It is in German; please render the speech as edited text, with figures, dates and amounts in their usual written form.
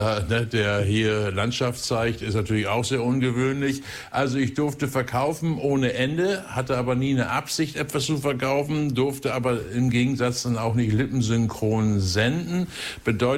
Der hier Landschaft zeigt, ist natürlich auch sehr ungewöhnlich. Also ich durfte verkaufen ohne Ende, hatte aber nie eine Absicht, etwas zu verkaufen, durfte aber im Gegensatz dann auch nicht lippensynchron senden. Bedeutet